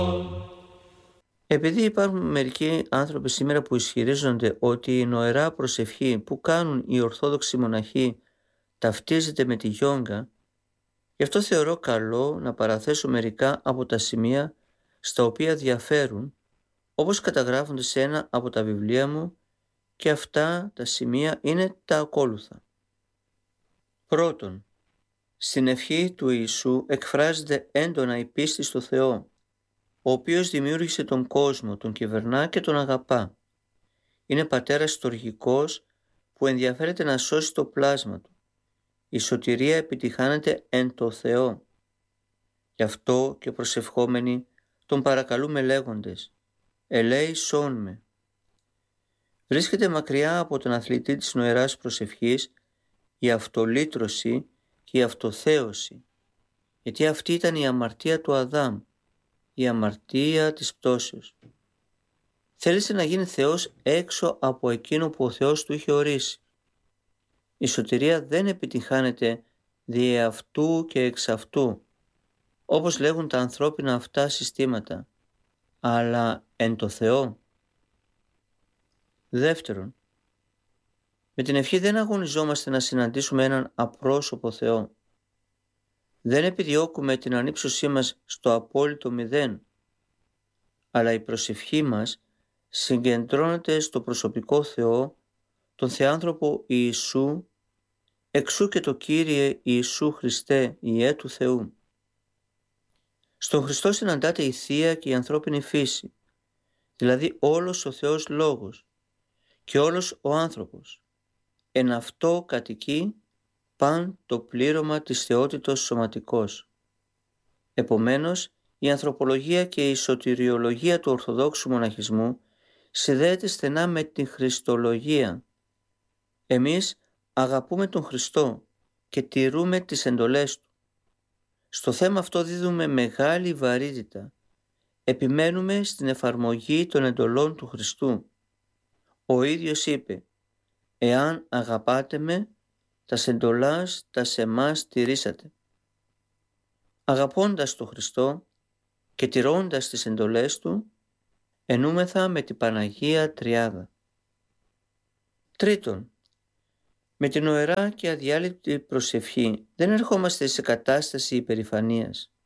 Επειδή υπάρχουν μερικοί άνθρωποι σήμερα που ισχυρίζονται ότι η νοερά προσευχή που κάνουν οι Ορθόδοξοι μοναχοί ταυτίζεται με τη γιόγκα, γι' αυτό θεωρώ καλό να παραθέσω μερικά από τα σημεία στα οποία διαφέρουν, όπως καταγράφονται σε ένα από τα βιβλία μου, και αυτά τα σημεία είναι τα ακόλουθα. Πρώτον, στην ευχή του Ιησού εκφράζεται έντονα η πίστη στο Θεό, ο οποίος δημιούργησε τον κόσμο, τον κυβερνά και τον αγαπά. Είναι πατέρας στοργικός που ενδιαφέρεται να σώσει το πλάσμα του. Η σωτηρία επιτυχάνεται εν το Θεό. Γι' αυτό και προσευχόμενοι τον παρακαλούμε λέγοντες «Ελέησόν με». Βρίσκεται μακριά από τον αθλητή της νοεράς προσευχής η αυτολύτρωση και η αυτοθέωση, γιατί αυτή ήταν η αμαρτία του Αδάμ, η αμαρτία της πτώσεως. Θέλησε να γίνει Θεός έξω από εκείνο που ο Θεός του είχε ορίσει. Η σωτηρία δεν επιτυχάνεται δι' αυτού και εξ αυτού, όπως λέγουν τα ανθρώπινα αυτά συστήματα, αλλά εν το Θεό. Δεύτερον, με την ευχή δεν αγωνιζόμαστε να συναντήσουμε έναν απρόσωπο Θεό. Δεν επιδιώκουμε την ανύψωσή μας στο απόλυτο μηδέν, αλλά η προσευχή μας συγκεντρώνεται στο προσωπικό Θεό, τον Θεάνθρωπο Ιησού, εξού και το Κύριε Ιησού Χριστέ, Υιέ του Θεού. Στον Χριστό συναντάται η Θεία και η ανθρώπινη φύση, δηλαδή όλος ο Θεός Λόγος και όλος ο άνθρωπος. Εν αυτό κατοικεί παν το πλήρωμα της θεότητος σωματικός. Επομένως, η ανθρωπολογία και η σωτηριολογία του Ορθοδόξου μοναχισμού συνδέεται στενά με την Χριστολογία. Εμείς αγαπούμε τον Χριστό και τηρούμε τις εντολές Του. Στο θέμα αυτό δίδουμε μεγάλη βαρύτητα. Επιμένουμε στην εφαρμογή των εντολών του Χριστού. Ο ίδιος είπε «Εάν αγαπάτε με, τας εντολάς τας εμάς τηρήσατε». Αγαπώντας τον Χριστό και τηρώντας τις εντολές Του, ενούμεθα με την Παναγία Τριάδα. Τρίτον, με την νοερά και αδιάλειπτη προσευχή δεν ερχόμαστε σε κατάσταση υπερηφανίας.